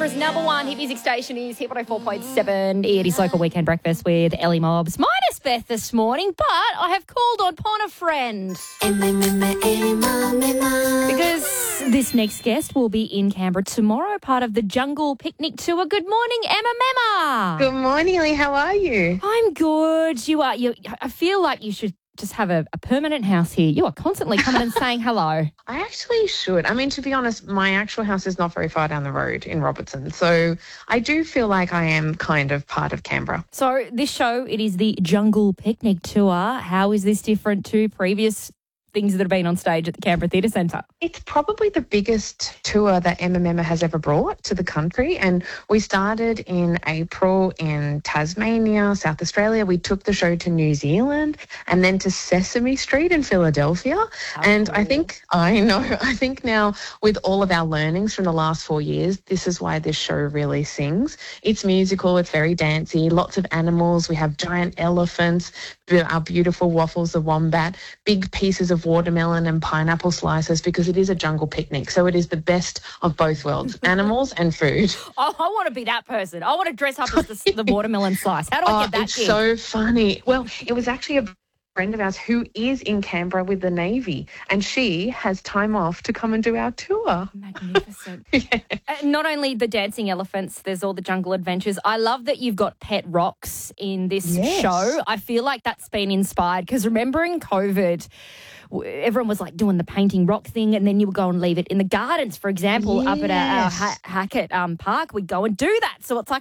Canberra's number one hit music station is Hit 104.7. It is Local Weekend Breakfast with Ellie Mobbs. Minus Beth this morning, but I have called upon a friend. Because this next guest will be in Canberra tomorrow, part of the Jungle Picnic Tour. Good morning, Emma Memma. Good morning, Ellie. How are you? I'm good. You are. I feel like you should just have a permanent house here. You are constantly coming and saying hello. I actually should. I mean, to be honest, my actual house is not very far down the road in Robertson. So I do feel like I am kind of part of Canberra. So this show, it is the Jungle Picnic Tour. How is this different to previous things that have been on stage at the Canberra Theatre Centre? It's probably the biggest tour that Emma Memma has ever brought to the country. And we started in April in Tasmania, South Australia. We took the show to New Zealand and then to Sesame Street in Philadelphia. And I think now with all of our learnings from the last 4 years, this is why this show really sings. It's musical, it's very dancey, lots of animals. We have giant elephants, our beautiful waffles, the wombat, big pieces of watermelon and pineapple slices, because it is a jungle picnic. So it is the best of both worlds, animals and food. Oh, I want to be that person. I want to dress up as the watermelon slice. How do I get that It's gig? so funny. Well, it was actually a friend of ours who is in Canberra with the Navy, and she has time off to come and do our tour. Magnificent. Not only the dancing elephants, there's all the jungle adventures. I love that you've got pet rocks in this show. I feel like that's been inspired because remember in COVID, everyone was like doing the painting rock thing, and then you would go and leave it in the gardens, for example, up at our Hackett Park. We'd go and do that. So it's like